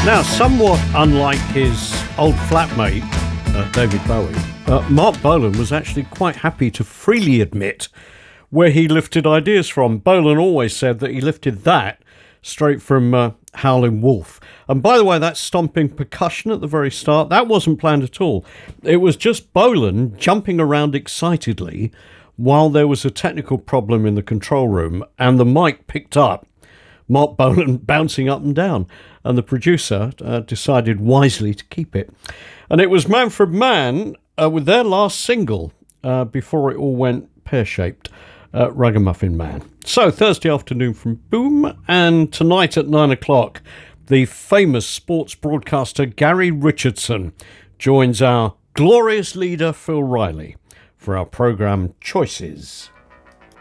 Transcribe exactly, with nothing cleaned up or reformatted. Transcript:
Now, somewhat unlike his old flatmate, uh, David Bowie, uh, Mark Bolan was actually quite happy to freely admit where he lifted ideas from. Bolan always said that he lifted that straight from uh, Howlin' Wolf. And by the way, that stomping percussion at the very start, that wasn't planned at all. It was just Bolan jumping around excitedly while there was a technical problem in the control room and the mic picked up Mark Bolan bouncing up and down, and the producer uh, decided wisely to keep it. And it was Manfred Mann uh, with their last single uh, before it all went pear-shaped, uh, Ragamuffin Man. So Thursday afternoon from Boom, and tonight at nine o'clock, the famous sports broadcaster Gary Richardson joins our glorious leader Phil Riley for our programme Choices.